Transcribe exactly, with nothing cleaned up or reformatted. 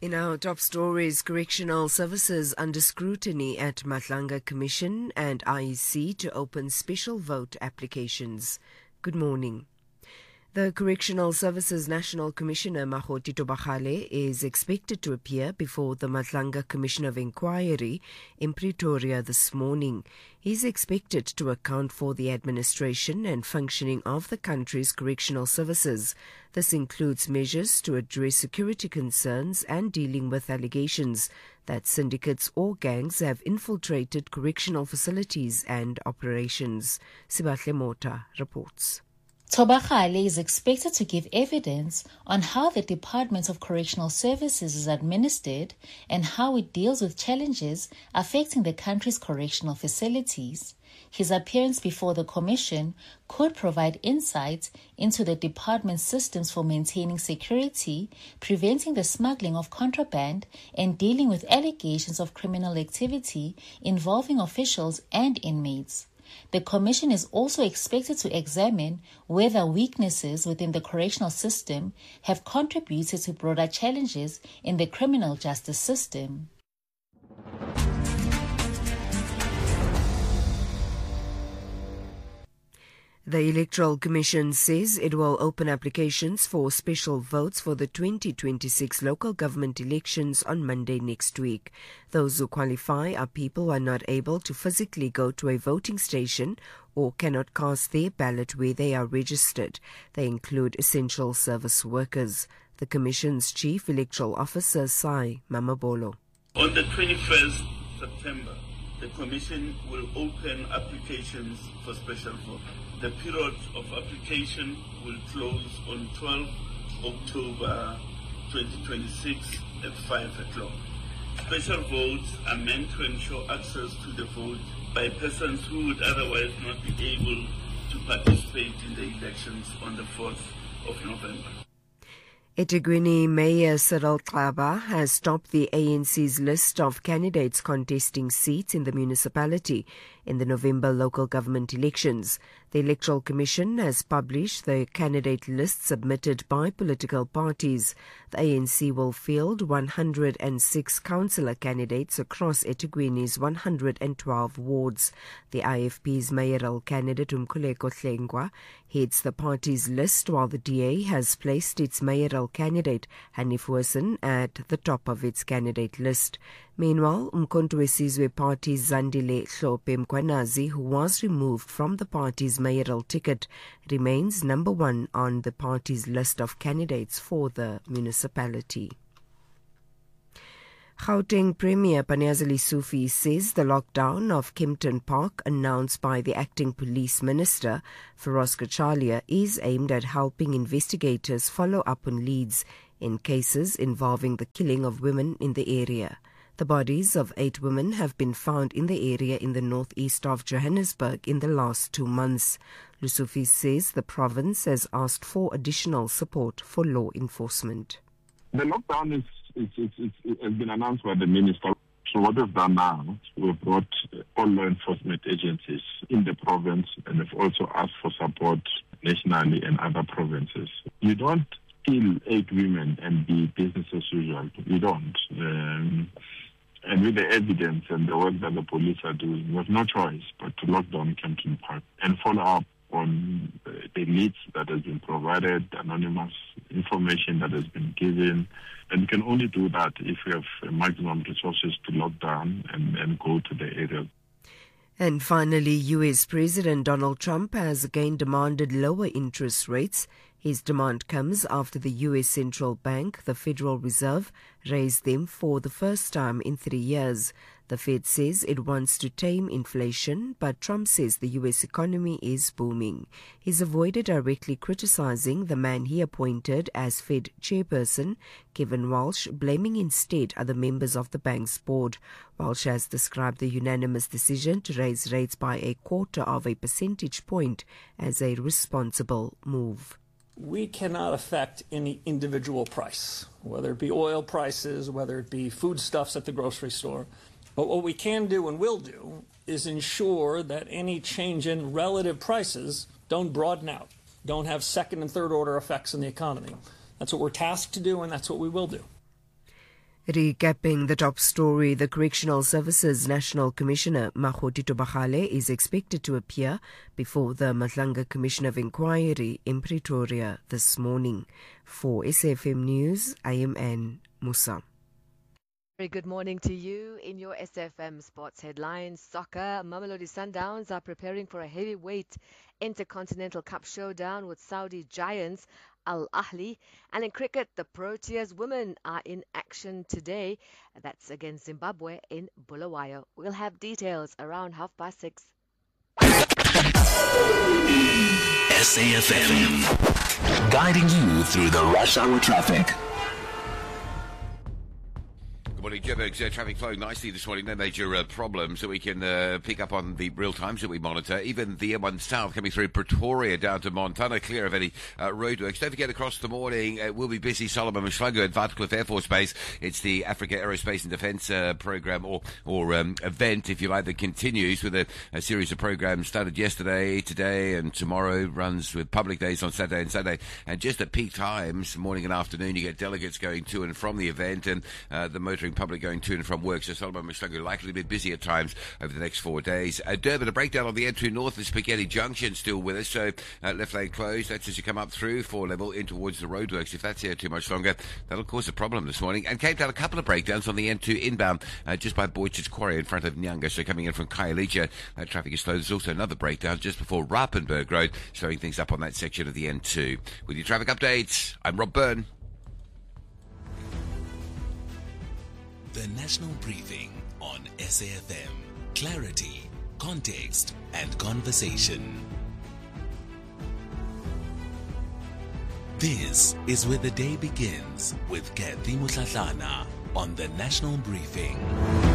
In our top stories, correctional services under scrutiny at Matlanga Commission and I E C to open special vote applications. Good morning. The Correctional Services National Commissioner Makgothi Tobagale is expected to appear before the Matlanga Commission of Inquiry in Pretoria this morning. He is expected to account for the administration and functioning of the country's correctional services. This includes measures to address security concerns and dealing with allegations that syndicates or gangs have infiltrated correctional facilities and operations. Sibahle Mota reports. Tobagale is expected to give evidence on how the Department of Correctional Services is administered and how it deals with challenges affecting the country's correctional facilities. His appearance before the Commission could provide insight into the department's systems for maintaining security, preventing the smuggling of contraband, and dealing with allegations of criminal activity involving officials and inmates. The Commission is also expected to examine whether weaknesses within the correctional system have contributed to broader challenges in the criminal justice system. The Electoral Commission says it will open applications for special votes for the twenty twenty-six local government elections on Monday next week. Those who qualify are people who are not able to physically go to a voting station or cannot cast their ballot where they are registered. They include essential service workers. The Commission's Chief Electoral Officer, Sai Mamabolo. On the twenty-first of September, the Commission will open applications for special vote. The period of application will close on the twelfth of October twenty twenty-six at five o'clock. Special votes are meant to ensure access to the vote by persons who would otherwise not be able to participate in the elections on the fourth of November. eThekwini Mayor Cyril Xaba has topped the A N C's list of candidates contesting seats in the municipality in the November local government elections. The Electoral Commission has published the candidate list submitted by political parties. The A N C will field one hundred six councillor candidates across eThekwini's one hundred twelve wards. The I F P's mayoral candidate Umkhuleko Hlengwa heads the party's list, while the D A has placed its mayoral candidate Hanif Wilson at the top of its candidate list. Meanwhile, Umkhonto weSizwe Party's Zandile Hlophe Mkhwanazi, who was removed from the party's mayoral ticket, remains number one on the party's list of candidates for the municipality. Gauteng Premier Panyaza Lesufi says the lockdown of Kempton Park announced by the acting police minister, Feroz Kachalia, is aimed at helping investigators follow up on leads in cases involving the killing of women in the area. The bodies of eight women have been found in the area in the northeast of Johannesburg in the last two months. Lesufi says the province has asked for additional support for law enforcement. The lockdown is, is, is, is, is, has been announced by the minister. So what we've done now, we've brought all law enforcement agencies in the province, and we've also asked for support nationally and other provinces. You don't kill eight women and be business as usual. You don't. Um, and with the evidence and the work that the police are doing, we have no choice but to lock down Kempton Park and follow up on the leads that has been provided, anonymous information that has been given. And we can only do that if we have maximum resources to lock down and, and go to the area. And finally, U S President Donald Trump has again demanded lower interest rates. His demand comes after the U S Central Bank, the Federal Reserve, raised them for the first time in three years. The Fed says it wants to tame inflation, but Trump says the U S economy is booming. He's avoided directly criticizing the man he appointed as Fed chairperson, Kevin Walsh, blaming instead other members of the bank's board. Walsh has described the unanimous decision to raise rates by a quarter of a percentage point as a responsible move. We cannot affect any individual price, whether it be oil prices, whether it be foodstuffs at the grocery store. But what we can do and will do is ensure that any change in relative prices don't broaden out, don't have second and third order effects in the economy. That's what we're tasked to do, and that's what we will do. Recapping the top story, the Correctional Services National Commissioner, Makgotito Bagale, is expected to appear before the Matlanga Commission of Inquiry in Pretoria this morning. For S A F M News, I am Anne Musa. Very good morning to you. In your S F M Sports headlines, soccer, Mamelodi Sundowns are preparing for a heavyweight Intercontinental Cup showdown with Saudi giants Al Ahly. And in cricket, the Proteas women are in action today. That's against Zimbabwe in Bulawayo. We'll have details around half past six. S A F M, guiding you through the rush hour traffic. Morning, Joburg's uh, traffic flowing nicely this morning. No major uh, problems that we can uh, pick up on the real times that we monitor. Even the M one South coming through Pretoria down to Montana, clear of any uh, roadworks. Don't forget, across the morning, it will be busy. Solomon Mshlangu at Waterkloof Air Force Base. It's the Africa Aerospace and Defence uh, program or or um, event, if you like, that continues with a, a series of programs started yesterday, today, and tomorrow. Runs with public days on Saturday and Sunday. And just at peak times, morning and afternoon, you get delegates going to and from the event, and uh, the motoring public going to and from work. So Solomon Mshlangu likely to be busy at times over the next four days. Uh, Durban, a breakdown on the N two North at Spaghetti Junction still with us. So uh, left lane closed. That's as you come up through four level in towards the roadworks. If that's here too much longer, that'll cause a problem this morning. And Cape Town, a couple of breakdowns on the N two inbound uh, just by Boych's Quarry in front of Nyanga. So coming in from Khayelitsha, uh, traffic is slow. There's also another breakdown just before Rappenberg Road, slowing things up on that section of the N two. With your traffic updates, I'm Rob Byrne. The National Briefing on S A F M. Clarity, context, and conversation. This is where the day begins with Kathy Mutlatlana on the National Briefing.